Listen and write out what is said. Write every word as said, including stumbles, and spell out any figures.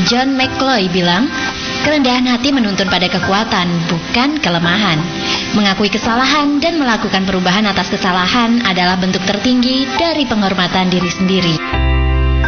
John McCloy bilang, kerendahan hati menuntun pada kekuatan, bukan kelemahan. Mengakui kesalahan dan melakukan perubahan atas kesalahan adalah bentuk tertinggi dari penghormatan diri sendiri.